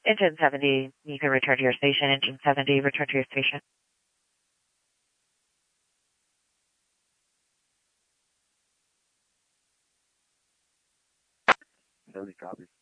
Engine 70, you can return to your station. Engine 70, return to your station. Heavy copy.